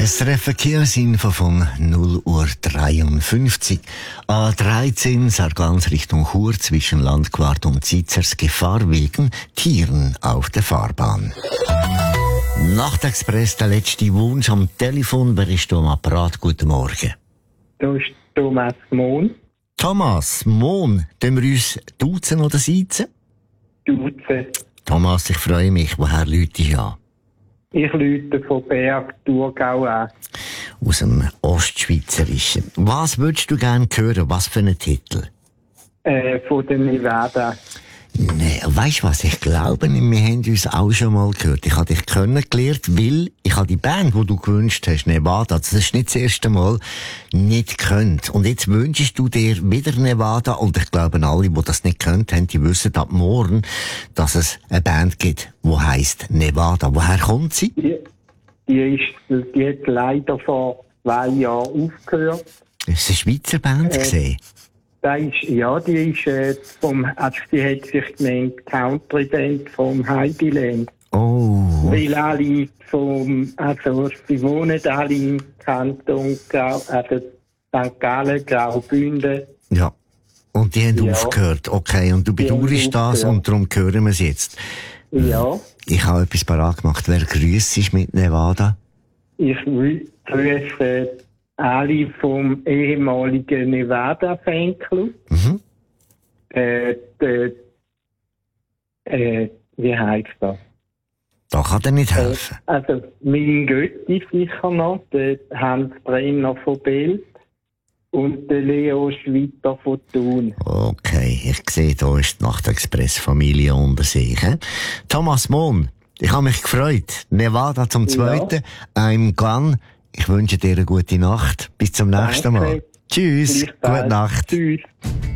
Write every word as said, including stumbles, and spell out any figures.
Es R F Verkehrsinfo von null Uhr dreiundfünfzig. A dreizehn Sargans Richtung Chur zwischen Landquart und Zizers Gefahr wegen Tieren auf der Fahrbahn. Nachtexpress, der letzte Wunsch am Telefon. Wer ist da am Apparat? Guten Morgen. Da ist Thomas Mohn. Thomas Mohn. Können wir uns duzen oder siezen? Duzen. Thomas, ich freue mich. Woher Leute ich an? Ich rufe von Berg, Thurgau an. Aus dem Ostschweizerischen. Was würdest du gerne hören? Was für einen Titel? Äh, von der Nevada. Nee, weisst du was? Ich glaube, wir haben uns auch schon mal gehört. Ich habe dich kennengelernt, weil ich habe die Band, die du gewünscht hast, Nevada, das ist nicht das erste Mal, nicht gekannt. Und jetzt wünschst du dir wieder Nevada, und ich glaube, alle, die das nicht kennt haben, die wissen ab morgen, dass es eine Band gibt, die heisst Nevada. Woher kommt sie? Die, die, ist, die hat leider vor zwei Jahren aufgehört. Ist es eine Schweizer Band Äh, gesehen? Da ist, ja, die ist äh, vom, also die hat sich genannt Country Band vom Heidiland. Oh. Weil alle vom, also sie wohnen alle im Kanton, Grau, also Sankt Gallen, Graubünden. Ja. Und die haben Ja. aufgehört. Okay, und du Die haben bedauerst das, aufgehört. und darum hören wir es jetzt. Ja, Ich habe etwas parat gemacht. Wer grüßt ist mit Nevada? ich grüße alle vom ehemaligen Nevada-Fanclub. Mhm. Äh, de, äh, wie heisst das? Da kann dir nicht helfen. Äh, also, mein Götti sicher noch, der Hans Brenner von Bild und der Leo Schwitter von Thun. Okay, ich sehe, da ist die Nachtexpress-Familie unter sich. He? Thomas Mohn, ich habe mich gefreut. Nevada zum Zweiten. Ja. I'm gone. Ich wünsche dir eine gute Nacht. Bis zum nächsten Danke. Mal. Tschüss. Gleichfalls. Gute Nacht. Tschüss.